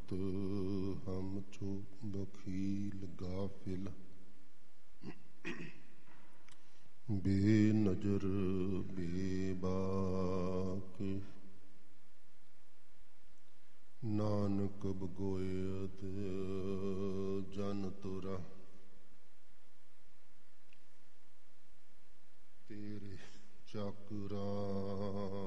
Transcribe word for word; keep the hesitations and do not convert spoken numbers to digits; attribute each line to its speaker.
Speaker 1: ਵਕਤ ਹਮ ਚੋ ਬਖੀਲ ਗਾਫਿਲ, ਬੇ ਨਜ਼ਰ ਬੇਬਾਕ, ਨਾਨਕ ਬਗੋਇਤ ਜਨ ਤੁਰਾ, ਤੇਰੇ ਚੱਕਰਾਂ